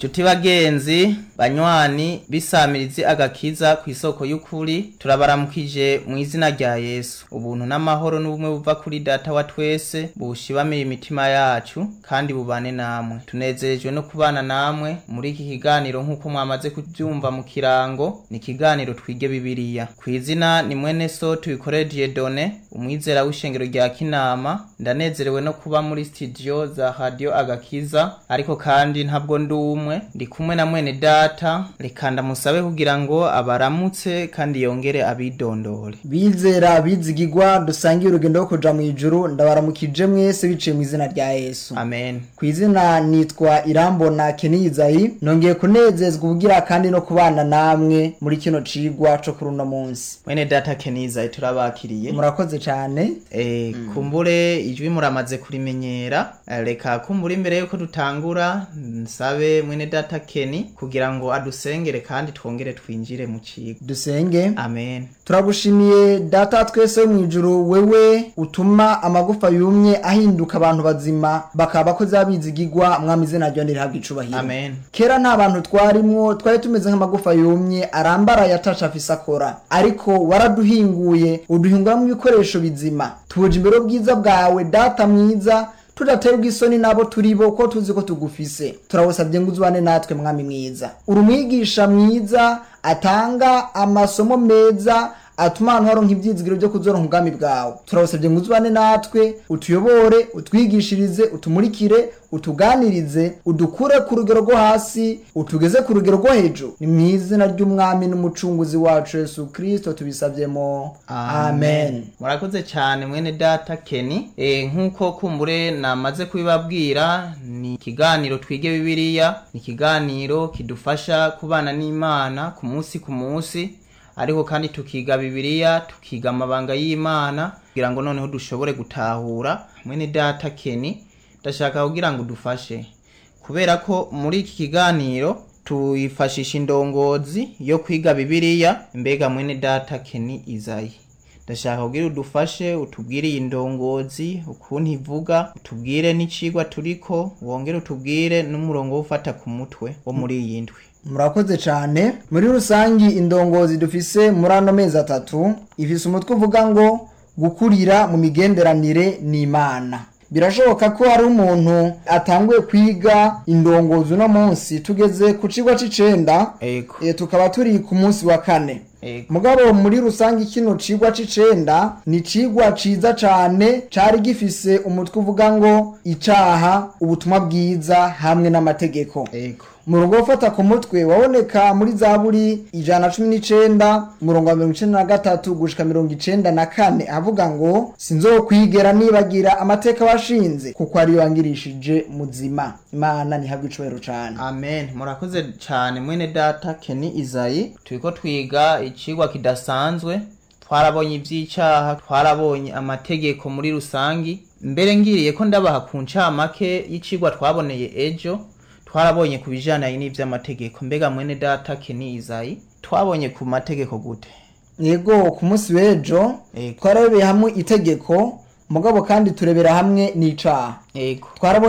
Cuti bagenzi banywani bisamirizi agakiza ku isoko y'ukuri turabaramukije mu izina rya Yesu. Ubuntu n'amahoro n'ubumwe buva kuri Data wa twese bushibamira imitima yacu kandi bubane namwe. Tunezerejwe no kubana namwe muri iki kiganiro nk'uko mwamaze kubyumva mu kirango, ni kiganiro twige Bibiliya. Ku izina ni mwene so tubikoreye Dieudonné, umwizera w'ishengero rya Kinama. Ndanezerewe no kuba muri studio za Radio Agakiza, ariko kandi ntabwo ndumwe, ndi kumwe na mwene data. Reka ndamusabe kugira ngo abaramutse kandi yongere abidondore. Bizera bizigirwa dusangiye urugendo rwo kuja mu ijuru, ndabaramukije mwese biciye mu izina rya Yesu. Amen. Ku izina nitwa Irambona Kenizayi, nongeye kunezezwa ubugira kandi no kubana namwe muri kino cigwa co kuri uno munsi. Mwene data Kenizayi turabakiriye. Murakoze cyane. Kumbure ijwi muramaze kurimenyera. Reka kumbure imbere yuko dutangura nsabe mwene data Keni kugira ngo adusengere kandi twongere twinjire mu cigwa. Dusenge. Amen. Turagushimiye Data twese mu ijuru, wewe utuma amagufa yumye ahinduka abantu bazima bakaba bakoze abizigirwa, mwami izina ryo ndirihabwa icubahiro. Amen. Kera nta bantu twarimwo, twari tumeze nk'amagufa yumye arambara yatasha afise akora, ariko waraduhinguye uduhinguramwo ibikoresho bizima. Tuje imbere bwiza bwawe Data mwiza, tudaterwa isoni nabo turibo ko tuzi ko tugufise. Turabusabye ngo uzubane natwe mwami mwiza. Uri umwigisha mwiza atanga amasomo meza atuma abantu baronka ivyizigiro byo kuzoronka ubwami bwawe. Turabusabye ngo uzubane natwe, utuyobore, utwigishirize, utumurikire, utuganirize, udukure ku rugero rwo hasi utugeze ku rugero rwo hejuru. Ni mu izina ry'umwami n'umucunguzi wacu Yesu Kristo tubisavyemo. Amen. Murakoze cyane mwene data Keni. Nkuko kumbure namaze kubibabwira, ni kiganiro twige Bibiliya, ni kiganiro kidufasha kubana n'Imana ku munsi, ariko kandi tukiga Bibiliya, tukiga amabanga y'Imana kugira ngo noneho dushobore gutahura. Mwene data Keni, ndashaka kugira ngo dufashe, kubera ko muri iki kiganiro tuyifashisha indongozi yo kwiga Bibiliya. Mbega mwene data Keni Izayi, ndashaka kugira udufashe, utubwire iyi ndongozi ukuntu ivuga, utubwire n'icigwa turiko, wongere utubwire n'umurongo wo ufata ku mutwe wo muri iyi ndwi. Murakoze cyane. Muri rusangi indongozi dufise muri ano mezi atatu ifise umutwe uvuga ngo gukurira mu migenderanire n'Imana. Birashoboka ko hari umuntu atanguye kwiga indongozi uno munsi, tugeze ku cigwa c'9, tukaba turi ku munsi wa 4. Mugabo muri rusangi kino cigwa c'9 ni cigwa ciza cane, cari gifise umutwe uvuga ngo icaha, ubutumwa bwiza hamwe n'amategeko. Murongo ufata ku mutwe waboneka muri Zaburi 119 murongo wa 93 gushika 94, avuga ngo sinzokwigera nibagira amateka washinze kuko ari wangirishije muzima. Imana nihabwe icubahiro cane. Amen. Murakoze cyane mwene data Keni Izayi. Turiko twiga icigwa kidasanzwe, twarabonye ivy'icaha, twarabonye amategeko muri rusangi. Mbere ngiriye ko ndabaha ku ncamake y'icigwa twaboneye ejo, twarabonye ku bijanye n'ivy'amategeko. Mbega mwene data Keni Izayi, twabonye ku mategeko gute? Yego, ku munsi w'ejo twararebeye hamwe itegeko, mugabo kandi turebera hamwe n'icaha. Yego.